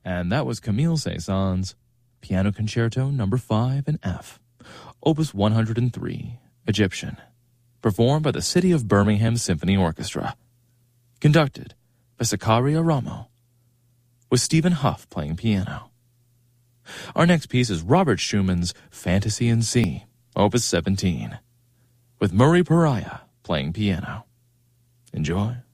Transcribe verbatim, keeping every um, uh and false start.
And that was Camille Saint-Saëns' Piano Concerto Number five in F, Opus one hundred three, Egyptian, performed by the City of Birmingham Symphony Orchestra, conducted by Sakaria Ramo, with Stephen Huff playing piano. Our next piece is Robert Schumann's Fantasy in C, Opus seventeen, with Murray Pariah playing piano. Enjoy.